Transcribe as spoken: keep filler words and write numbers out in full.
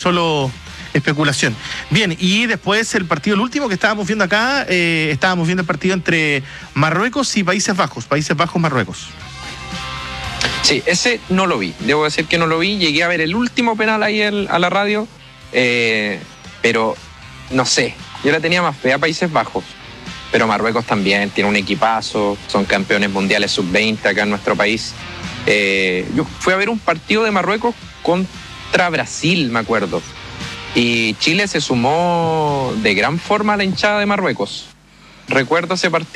solo especulación. Bien, y después el partido, el último que estábamos viendo acá, eh, estábamos viendo el partido entre Marruecos y Países Bajos, Países Bajos-Marruecos. Sí, ese no lo vi, debo decir que no lo vi, llegué a ver el último penal ahí el, a la radio, eh, pero no sé, yo la tenía más fe a Países Bajos, pero Marruecos también tiene un equipazo, son campeones mundiales sub veinte acá en nuestro país. Eh, yo fui a ver un partido de Marruecos contra Brasil, me acuerdo. Y Chile se sumó de gran forma a la hinchada de Marruecos. Recuerdo ese partido.